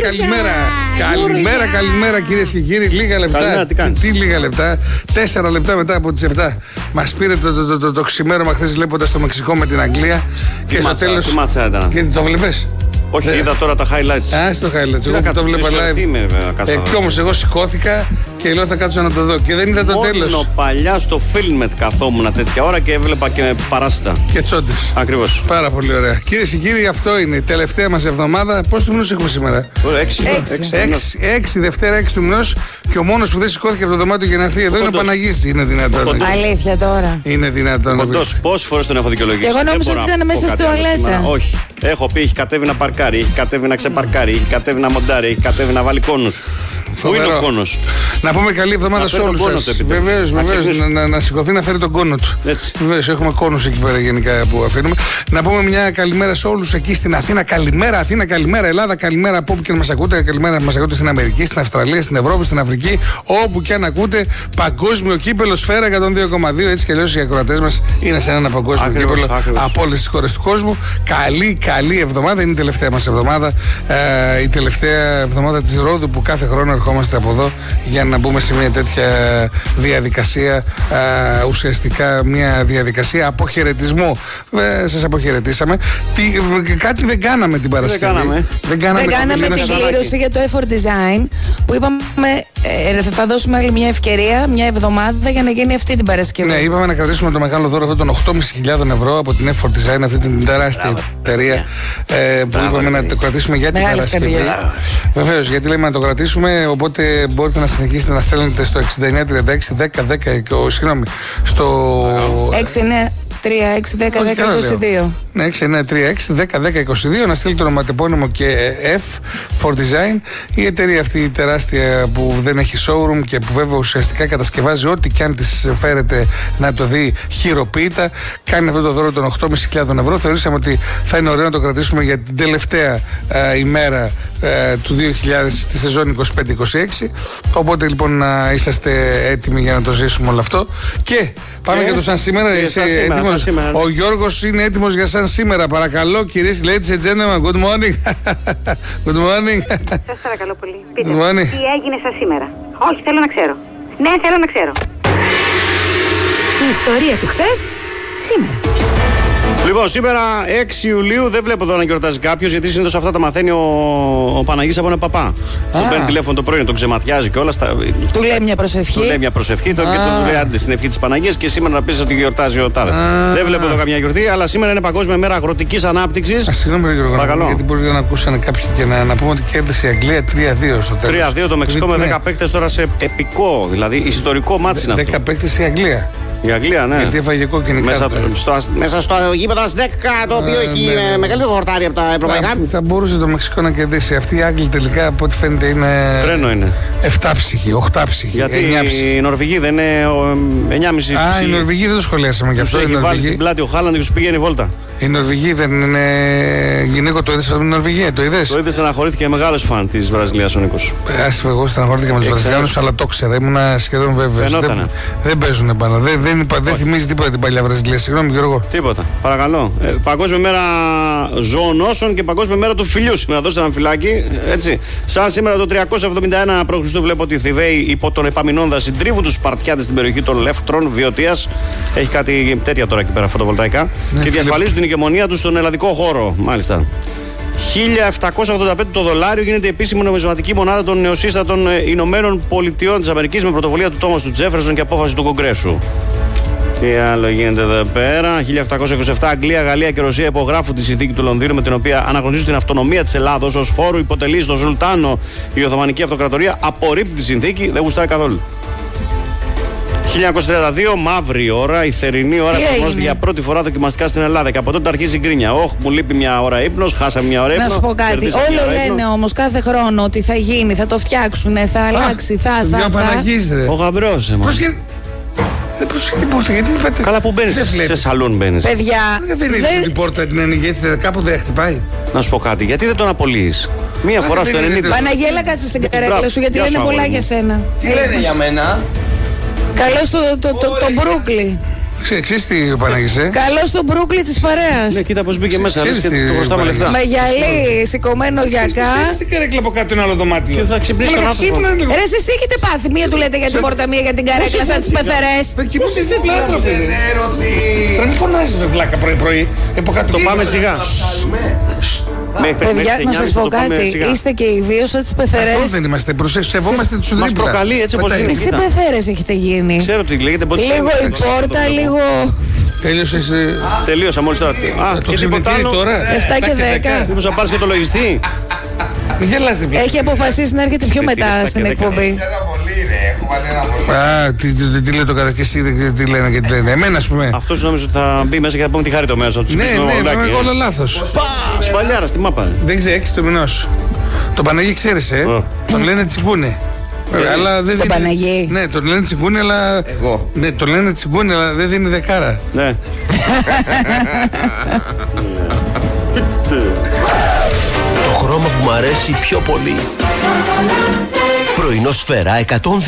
Καλημέρα κυρίες και κύριοι. Λίγα λεπτά. Τι λίγα λεπτά. 4 λεπτά μετά από τις 7. Μας πήρε το ξημέρωμα χθες βλέποντας το Μεξικό με την Αγγλία. Και στο τέλος. Τι μάτσα ήταν. Γιατί το βλέπεις? Όχι, είδα τώρα τα highlights. Στο highlights. Εγώ που το βλέπα live. Και όμως εγώ σηκώθηκα και λέω θα κάτσω να το δω. Και δεν είδα το τέλος. Μόνο παλιά στο Filmet καθόμουν τέτοια ώρα και έβλεπα και παράστα. Και τσόντες. Ακριβώς. Πάρα πολύ ωραία. Κυρίες και κύριοι, αυτό είναι η τελευταία μας εβδομάδα. Πόσους του μηνός έχουμε σήμερα? 6 Δευτέρα, 6 του μηνός. Και ο μόνος που δεν σηκώθηκε από το δωμάτιο για να έρθει εδώ είναι ο Παναγής. Είναι δυνατόν? Αλήθεια τώρα? Είναι δυνατόν? Κοντός, πόσες φορές τον έχω δικαιολογήσει? Και εγώ νόμιζα ότι ήταν μέσα στη τουαλέτα. Όχι. Έχω πει, έχει κατέβει να παρκάρει, έχει κατέβει να ξεπαρκάρει, έχει κατέβει να μοντάρει, έχει κατέβει να βάλει κόνους. Πού είναι ο κόνος? Να πούμε καλή εβδομάδα σε όλους σας. Βεβαίως, να σηκωθεί να φέρει τον κόνο του. Βεβαίως, έχουμε κόνους εκεί πέρα γενικά που αφήνουμε. Να πούμε μια καλημέρα σε όλους εκεί στην Αθήνα. Καλημέρα Αθήνα, καλημέρα Ελλάδα, καλημέρα από όπου και να μας ακούτε. Καλημέρα να μας ακούτε στην Αμερική, στην Αυστραλία, στην Ευρώπη, στην Αφρική. Όπου και αν ακούτε, παγκόσμιο κύπελο Σφαίρα 102,2. Έτσι κι αλλιώς οι ακροατές μας είναι σε ένα παγκόσμιο κύπελο από όλες τις χώρες του κόσμου. Καλή εβδομάδα. Είναι η τελευταία μας εβδομάδα. Η τελευταία εβδομάδα της Ρόδου που κάθε χρόνο ερχόμαστε από εδώ για να μπούμε σε μια τέτοια διαδικασία. Ουσιαστικά μια διαδικασία αποχαιρετισμού. Σας αποχαιρετήσαμε. Κάτι δεν κάναμε την Παρασκευή. Δεν κάναμε την κλήρωση για το effort design που είπαμε θα δώσουμε άλλη μια ευκαιρία, μια εβδομάδα για να γίνει αυτή την Παρασκευή. Ναι, είπαμε να κρατήσουμε το μεγάλο δώρο αυτό των 8.500 ευρώ από την effort design, αυτή την τεράστια εταιρεία που είπαμε να το κρατήσουμε για την Παρασκευή. Βεβαίως, γιατί λέμε να το κρατήσουμε, οπότε μπορείτε να συνεχίσετε να στέλνετε στο 6936 10 10, συγγνώμη, στο 693-610-10-22. Ναι, 693-610-10-22. Να στείλετε το ονοματεπώνυμο και F for Design. Η εταιρεία αυτή η τεράστια που δεν έχει showroom και που βέβαια ουσιαστικά κατασκευάζει ό,τι και αν της φέρετε να το δει χειροποίητα, κάνει αυτό το δώρο των 8.500 ευρώ. Θεωρήσαμε ότι θα είναι ωραίο να το κρατήσουμε για την τελευταία ημέρα του 2000 στη σεζόν 25-26. Οπότε λοιπόν να είσαστε έτοιμοι για να το ζήσουμε όλο αυτό. Και πάμε για το σαν σήμερα. Ο Γιώργος είναι έτοιμος για σαν σήμερα. Παρακαλώ, κυρίες, ladies and gentlemen, good morning. Good morning. Σας παρακαλώ πολύ. Πείτε μου, τι έγινε σαν σήμερα? Όχι, θέλω να ξέρω. Ναι, θέλω να ξέρω. Η ιστορία του χθες, σήμερα. Λοιπόν, σήμερα 6 Ιουλίου δεν βλέπω εδώ να γιορτάζει κάποιος, γιατί συνήθως αυτά τα μαθαίνει ο Παναγής από έναν παπά. Τον παίρνει τηλέφωνο το πρωί, τον ξεματιάζει και όλα. Του λέει μια προσευχή. Του λέει μια προσευχή και του λέει άντε στην ευχή της Παναγίας και σήμερα να πεις ότι γιορτάζει ο τάδε. Δεν βλέπω εδώ καμιά γιορτή, αλλά σήμερα είναι Παγκόσμια Μέρα Αγροτικής Ανάπτυξης. Συγγνώμη, Γιώργο, γιατί μπορεί να ακούσανε κάποιοι και να πούμε ότι κέρδισε η Αγγλία 3-2 στο τέλος. 3-2 το Μεξικό με 10 παίκτες τώρα σε επικό, δηλαδή ιστορικό μάτς είναι αυτό. 10 παίκτες η Αγγλία. Η Αγγλία, ναι. Γιατί έφαγε κόκκινη κάρτα. Μέσα στο γήπεδο ΑΣ10, το οποίο έχει μεγαλύτερο χορτάρι από τα ευρωπαϊκά. Θα μπορούσε το Μεξικό να κερδίσει. Αυτή η Άγγλοι τελικά από ό,τι φαίνεται είναι. Τρένο είναι. 7ψυχοι, 8ψυχοι. Γιατί οι Νορβηγοί δεν είναι 9,5. Οι Νορβηγοί δεν το σχολιάσαμε γι' αυτό. Έχει βάλει στην πλάτη ο Χάλαντ και του πηγαίνει βόλτα. Οι Νορβηγοί δεν είναι. Γυναίκο, το είδε από την Νορβηγία, το είδε. Το είδε, στεναχωρήθηκε μεγάλο φαν τη Βραζιλίας ο Νίκος. Εγώ στεναχωρήθηκα με του Βραζιλιάνους, αλλά το ήξερα, ήμουνα σχεδόν βέβαιος. Δεν παίζουν μπάλα. Δεν θυμίζει τίποτα την παλιά Βραζιλία. Συγγνώμη, Γιώργο. Τίποτα. Παρακαλώ. Παγκόσμια μέρα ζωονόσων και Παγκόσμια μέρα του φιλιού. Σήμερα δώστε ένα φυλάκι. Έτσι. Σαν σήμερα το 371 π.Χ. βλέπω ότι οι Θηβαίοι υπό τον Επαμινόντα συντρίβουν του Σπαρτιάτες στην περιοχή των Λεύκτρων, Βιωτίας. Έχει κάτι τέτοια τώρα εκεί πέρα φωτοβολταϊκά. Και διασφαλίζουν την ηγεμονία του στον ελλαδικό χώρο. Μάλιστα. 1785 το δολάριο γίνεται η επίσημη νομισματική μονάδα των νεοσύστατων Ηνωμένων Πολιτειών της Αμερικής με πρωτοβουλία του Τόμας του Τζέφερσον και απόφαση του Κογκρέσου. Τι άλλο γίνεται εδώ πέρα? 1827 Αγγλία, Γαλλία και Ρωσία υπογράφουν τη συνθήκη του Λονδίνου με την οποία αναγνωρίζουν την αυτονομία της Ελλάδος ως φόρου υποτελεί στον Σουλτάνο η Οθωμανική Αυτοκρατορία. Απορρίπτει τη συνθήκη, δεν γουστάει καθόλου. 1932, μαύρη ώρα, η θερινή ώρα εφαρμόζεται για πρώτη φορά δοκιμαστικά στην Ελλάδα. Και από τότε αρχίζει η γκρίνια. Όχι, μου λείπει μια ώρα ύπνος, χάσαμε μια ώρα ύπνο. Να σου πω κάτι. Όλο λένε όμως κάθε χρόνο ότι θα γίνει, θα το φτιάξουν, θα αλλάξει, θα. Ο γαμπρός. Δεν προσέχει την πόρτα, γιατί είπατε. Καλά, που μπαίνεις, σε σαλούν μπαίνεις. Παιδιά. Δεν είναι την πόρτα την ανοίγει έτσι, κάπου δεν χτυπάει. Να σου πω κάτι, γιατί δεν τον απολύεις? Μία φορά στο 90. Παναγέλα, κάτσε στην καρέκλα σου, γιατί λένε πολλά για σένα. Τι λένε για μένα? Καλώς το Μπρούκλι. Ξέρεις τι Παναγής, Καλό στον Μπρούκλι της παρέας. Ναι, κοίτα πως μπήκε μέσα, λες και το χρωστάμε λεφτά. Με γυαλί, σηκωμένο γιακά. Τι καρέκλα από κάτω ένα άλλο δωμάτιο. Και θα ξυπνήσει τον άνθρωπο. Ρε, εσείς τι έχετε πάθει? Μία του λέτε για την πόρτα, μία για την καρέκλα, σαν τις πεθερές. Πώς είσαι έτσι άνθρωποι. Τώρα μην φωνάζεις με βλάκα πρωί-πρωί. Το πάμε σιγά. Παιδιά, να σας πω κάτι. Είστε και οι δύο σαν τις πεθερές. Αυτό δεν είμαστε. Σεβόμαστε τους δίπλα. Μας προκαλεί έτσι όπως είναι. Τι συμπεθέρες έχετε γίνει? Ξέρω τι λέγεται. Λίγο η πόρτα, λίγο. Τέλειωσες. Τελείωσα μόλις τώρα. Το ξυπνητήρι τώρα. 7 και 10. Μήπως θα πάρεις και το λογιστή. Μην γελάς δίπλα. Έχει αποφασίσει να έρχεται πιο μετά στην εκπομπή. Α, τι λέει το κατά και εσύ, τι λένε και τι λένε. Εμένα, ας πούμε. Αυτός νόμιζε ότι θα μπει μέσα και θα πούμε τη χάρη το μέσα. Ναι, όλα λάθος. Σφαλιάρα στη μάπα. Δεν ξέρει, 6 του μηνός. Το Παναγί ξέρεις, τον λένε Τσιγκούνι. Αλλά δεν τον Παναγί. Ναι, τον λένε Τσιγκούνι, αλλά. Εγώ. Ναι, τον λένε Τσιγκούνι, αλλά δεν δίνει δεκάρα. Ναι. Το χρώμα που μου αρέσει πιο πολύ. Πρωινό Σφαίρα 102.